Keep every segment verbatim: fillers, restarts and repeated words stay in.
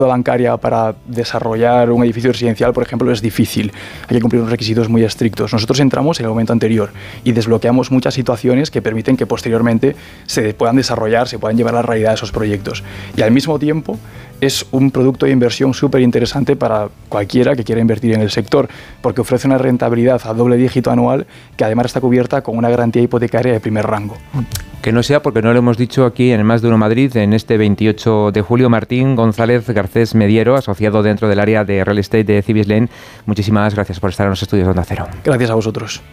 bancaria para desarrollar un edificio residencial, por ejemplo, es difícil. Hay que cumplir unos requisitos muy estrictos. Nosotros entramos en el momento anterior y desbloqueamos muchas situaciones que permiten que posteriormente se puedan desarrollar, se puedan llevar a la realidad esos proyectos. Y al mismo tiempo es un producto de inversión súper interesante para cualquiera que quiera invertir en el sector, porque ofrece una rentabilidad a doble dígito anual que además está cubierta con una garantía hipotecaria de primer rango. Que no sea porque no lo hemos dicho aquí en el Más de Uno Madrid, en este veintiocho de julio, Martín González Garcés Mediero, asociado dentro del área de Real Estate de Cibislen. Muchísimas gracias por estar en los estudios de Onda Cero. Gracias a vosotros.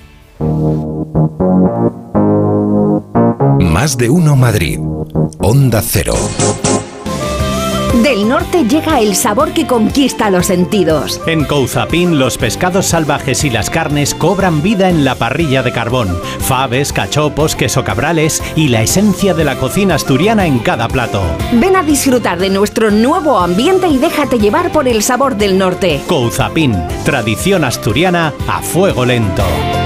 Más de Uno Madrid, Onda Cero. Del norte llega el sabor que conquista los sentidos. En Couzapin, los pescados salvajes y las carnes cobran vida en la parrilla de carbón. Faves, cachopos, queso cabrales y la esencia de la cocina asturiana en cada plato. Ven a disfrutar de nuestro nuevo ambiente y déjate llevar por el sabor del norte. Couzapin, tradición asturiana a fuego lento.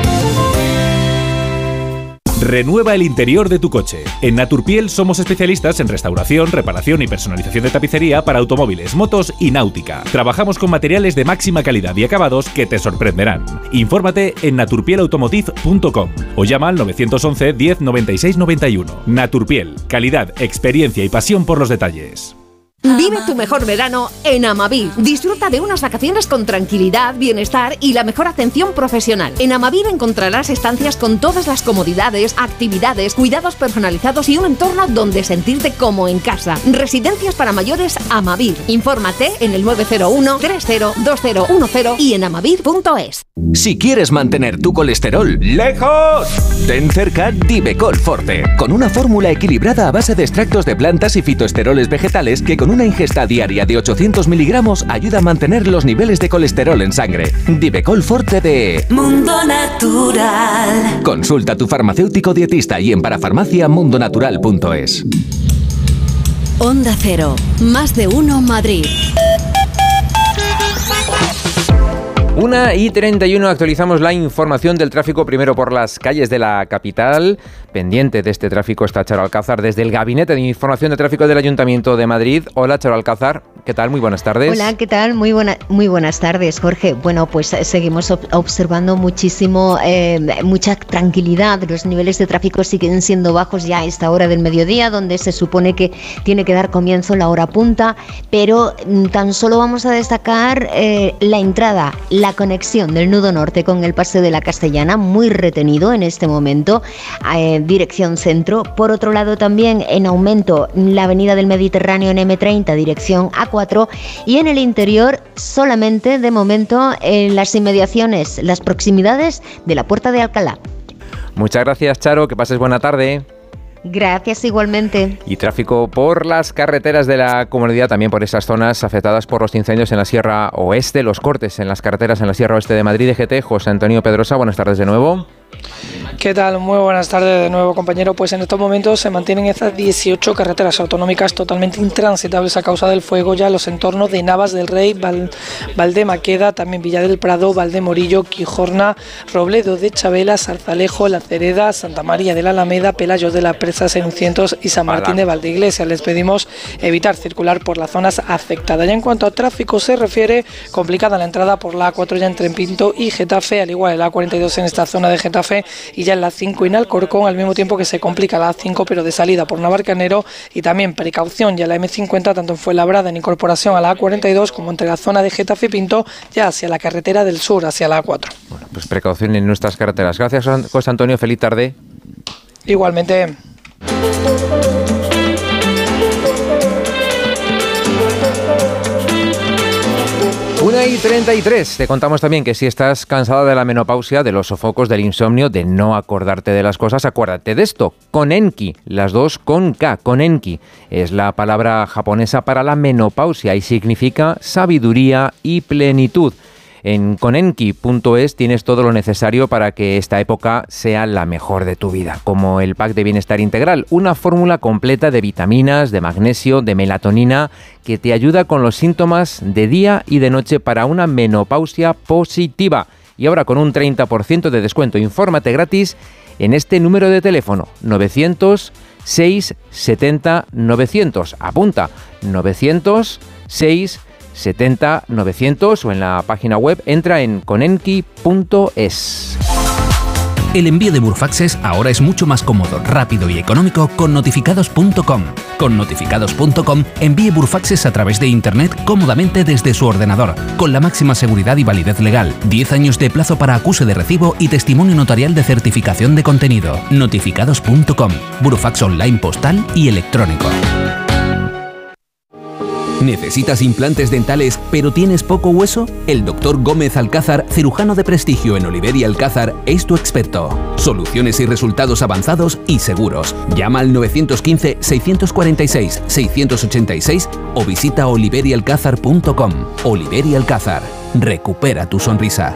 Renueva el interior de tu coche. En Naturpiel somos especialistas en restauración, reparación y personalización de tapicería para automóviles, motos y náutica. Trabajamos con materiales de máxima calidad y acabados que te sorprenderán. Infórmate en naturpiel automotive punto com o llama al nueve once diez noventa y seis noventa y uno. Naturpiel, calidad, experiencia y pasión por los detalles. Vive tu mejor verano en Amavir. Disfruta de unas vacaciones con tranquilidad, bienestar y la mejor atención profesional. En Amavir encontrarás estancias con todas las comodidades, actividades, cuidados personalizados y un entorno donde sentirte como en casa. Residencias para mayores Amavir. Infórmate en el nueve cero uno tres cero dos cero uno cero y en amavir punto es. Si quieres mantener tu colesterol lejos, ten cerca Divecol Forte, con una fórmula equilibrada a base de extractos de plantas y fitoesteroles vegetales que con una ingesta diaria de ochocientos miligramos ayuda a mantener los niveles de colesterol en sangre. Divecol Forte de Mundo Natural. Consulta a tu farmacéutico dietista y en parafarmacia mundo natural punto es. Onda Cero, Más de Uno Madrid. una y treinta y uno, actualizamos la información del tráfico primero por las calles de la capital. Pendiente de este tráfico está Charo Alcázar desde el Gabinete de Información de Tráfico del Ayuntamiento de Madrid. Hola, Charo Alcázar, ¿qué tal? Muy buenas tardes. Hola, ¿qué tal? Muy, buena, muy buenas tardes, Jorge. Bueno, pues eh, seguimos ob- observando muchísimo, eh, mucha tranquilidad. Los niveles de tráfico siguen siendo bajos ya a esta hora del mediodía, donde se supone que tiene que dar comienzo la hora punta, pero mm, tan solo vamos a destacar eh, la entrada, la conexión del nudo norte con el Paseo de la Castellana, muy retenido en este momento, eh, dirección centro. Por otro lado, también en aumento la avenida del Mediterráneo en eme treinta, dirección a cuatro, y en el interior solamente de momento en las inmediaciones, las proximidades de la Puerta de Alcalá. Muchas gracias, Charo, que pases buena tarde. Gracias igualmente. Y tráfico por las carreteras de la comunidad, también por esas zonas afectadas por los incendios en la Sierra Oeste, los cortes en las carreteras en la Sierra Oeste de Madrid. D G T, José Antonio Pedrosa, buenas tardes de nuevo. ¿Qué tal? Muy buenas tardes de nuevo, compañero. Pues en estos momentos se mantienen estas dieciocho carreteras autonómicas totalmente intransitables a causa del fuego ya en los entornos de Navas del Rey, Val, Valdemaqueda, también Villa del Prado, Valdemorillo, Quijorna, Robledo de Chabela, Zarzalejo, La Cereda, Santa María de la Alameda, Pelayos de la Presa, Senucientos y San Martín de Valdeiglesia. Les pedimos evitar circular por las zonas afectadas. Ya en cuanto a tráfico se refiere, complicada la entrada por la A cuatro ya entre Pinto y Getafe, al igual la A cuarenta y dos en esta zona de Getafe y ya en la cinco en Alcorcón, al mismo tiempo que se complica la A cinco pero de salida por Navarcanero, y también precaución ya la eme cincuenta tanto en Fuenlabrada en incorporación a la A cuarenta y dos como entre la zona de Getafe y Pinto ya hacia la carretera del sur, hacia la A cuatro. Bueno, pues precaución en nuestras carreteras. Gracias, José Antonio, feliz tarde. Igualmente. una y treinta y tres. Te contamos también que si estás cansada de la menopausia, de los sofocos, del insomnio, de no acordarte de las cosas, acuérdate de esto. Konenki, las dos con K. Konenki es la palabra japonesa para la menopausia y significa sabiduría y plenitud. En konenki punto es tienes todo lo necesario para que esta época sea la mejor de tu vida, como el pack de bienestar integral, una fórmula completa de vitaminas, de magnesio, de melatonina, que te ayuda con los síntomas de día y de noche para una menopausia positiva. Y ahora con un treinta por ciento de descuento. Infórmate gratis en este número de teléfono, novecientos seis setenta novecientos. Apunta, novecientos seis setenta novecientos o en la página web entra en conenki punto es. El envío de burofaxes ahora es mucho más cómodo, rápido y económico con notificados punto com. Con notificados punto com envíe burofaxes a través de Internet cómodamente desde su ordenador, con la máxima seguridad y validez legal, diez años de plazo para acuse de recibo y testimonio notarial de certificación de contenido. notificados punto com, burofax online postal y electrónico. ¿Necesitas implantes dentales pero tienes poco hueso? El doctor Gómez Alcázar, cirujano de prestigio en Oliver y Alcázar, es tu experto. Soluciones y resultados avanzados y seguros. Llama al nueve uno cinco, seis cuatro seis, seis ocho seis o visita oliver y alcázar punto com. Oliver y Alcázar. Recupera tu sonrisa.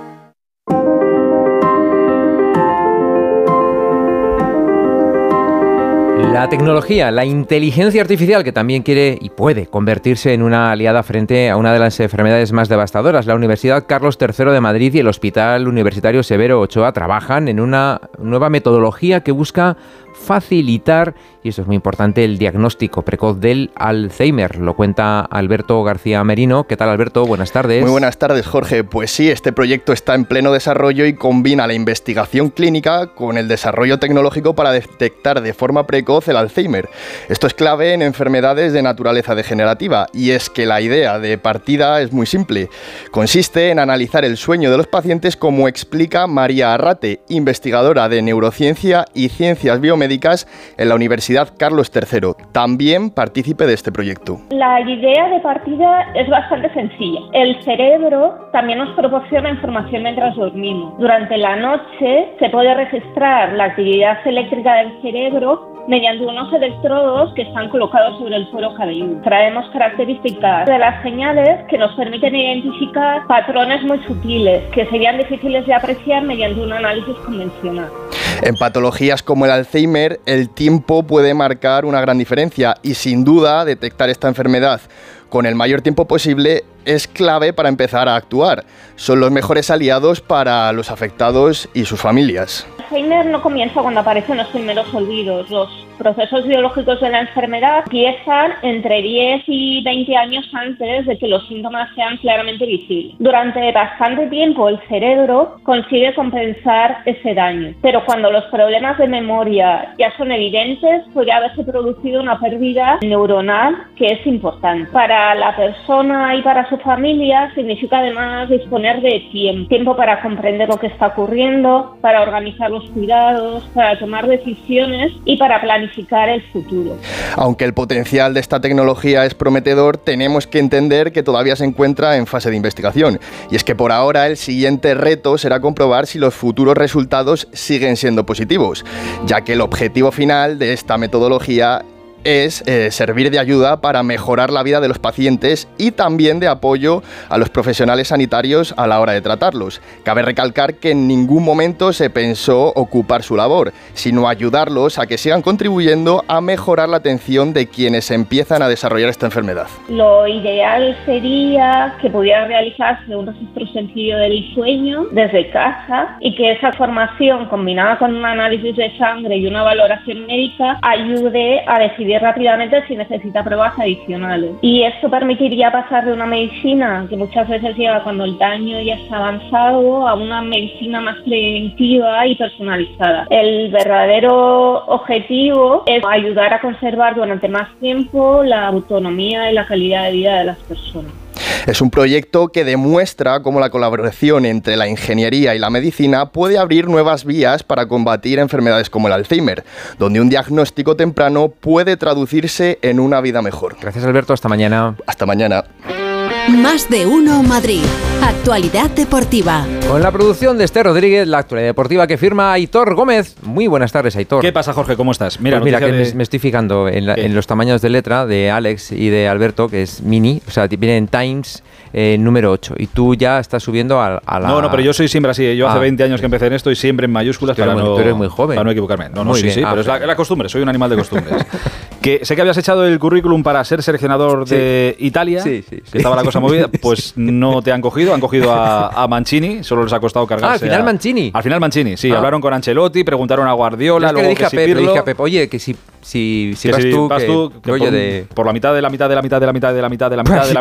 La tecnología, la inteligencia artificial, que también quiere y puede convertirse en una aliada frente a una de las enfermedades más devastadoras. La Universidad Carlos tercero de Madrid y el Hospital Universitario Severo Ochoa trabajan en una nueva metodología que busca facilitar, y eso es muy importante, el diagnóstico precoz del Alzheimer. Lo cuenta Alberto García Merino. ¿Qué tal, Alberto? Buenas tardes. Muy buenas tardes, Jorge. Pues sí, este proyecto está en pleno desarrollo y combina la investigación clínica con el desarrollo tecnológico para detectar de forma precoz el Alzheimer. Esto es clave en enfermedades de naturaleza degenerativa, y es que la idea de partida es muy simple. Consiste en analizar el sueño de los pacientes, como explica María Arrate, investigadora de neurociencia y ciencias biomédicas en la Universidad Carlos tercero, también partícipe de este proyecto. La idea de partida es bastante sencilla. El cerebro también nos proporciona información mientras dormimos. Durante la noche se puede registrar la actividad eléctrica del cerebro mediante unos electrodos que están colocados sobre el cuero cabelludo. Traemos características de las señales que nos permiten identificar patrones muy sutiles que serían difíciles de apreciar mediante un análisis convencional. En patologías como el Alzheimer, el tiempo puede marcar una gran diferencia y, sin duda, detectar esta enfermedad con el mayor tiempo posible es clave para empezar a actuar. Son los mejores aliados para los afectados y sus familias. Alzheimer no comienza cuando aparecen los primeros olvidos. Los procesos biológicos de la enfermedad empiezan entre diez y veinte años antes de que los síntomas sean claramente visibles. Durante bastante tiempo el cerebro consigue compensar ese daño, pero cuando los problemas de memoria ya son evidentes, puede haberse producido una pérdida neuronal que es importante. Para la persona y para su familia significa además disponer de tiempo, tiempo para comprender lo que está ocurriendo, para organizar los cuidados, para tomar decisiones y para planificar el futuro. Aunque el potencial de esta tecnología es prometedor, tenemos que entender que todavía se encuentra en fase de investigación. Y es que por ahora el siguiente reto será comprobar si los futuros resultados siguen siendo positivos, ya que el objetivo final de esta metodología es eh, servir de ayuda para mejorar la vida de los pacientes y también de apoyo a los profesionales sanitarios a la hora de tratarlos. Cabe recalcar que en ningún momento se pensó ocupar su labor, sino ayudarlos a que sigan contribuyendo a mejorar la atención de quienes empiezan a desarrollar esta enfermedad. Lo ideal sería que pudiera realizarse un registro sencillo del sueño desde casa y que esa formación, combinada con un análisis de sangre y una valoración médica, ayude a decidir rápidamente si necesita pruebas adicionales. Y esto permitiría pasar de una medicina que muchas veces llega cuando el daño ya está avanzado a una medicina más preventiva y personalizada. El verdadero objetivo es ayudar a conservar durante más tiempo la autonomía y la calidad de vida de las personas. Es un proyecto que demuestra cómo la colaboración entre la ingeniería y la medicina puede abrir nuevas vías para combatir enfermedades como el Alzheimer, donde un diagnóstico temprano puede traducirse en una vida mejor. Gracias, Alberto. Hasta mañana. Hasta mañana. Más de uno Madrid. Actualidad deportiva. Con la producción de Esther Rodríguez, la actualidad deportiva que firma Aitor Gómez. Muy buenas tardes, Aitor. ¿Qué pasa, Jorge? ¿Cómo estás? Mira, pues mira que de... me, me estoy fijando en, la, en los tamaños de letra de Alex y de Alberto, que es mini, o sea, viene en Times eh, número ocho. Y tú ya estás subiendo a, a la... No, no, pero yo soy siempre así. Yo ah. hace veinte años que empecé en esto y siempre en mayúsculas para, muy, no, tú eres muy joven. para no equivocarme. No, no, muy sí, bien. sí, ah, pero es la, la costumbre. Soy un animal de costumbres. Que sé que habías echado el currículum para ser seleccionador Sí. de Italia, Sí, sí, sí. que estaba la cosa movida, pues no te han cogido, han cogido a, a Mancini, solo les ha costado cargarse. Ah, al final a- Mancini. Al final Mancini, sí, Ah. hablaron con Ancelotti, preguntaron a Guardiola, Yo es que le luego dije que a si Pep, le Pirlo, dije a Pep, oye, que si, si, si que vas si tú, vas que, tú, que oye, por, de... por la mitad de la mitad de la mitad de la mitad de la mitad de la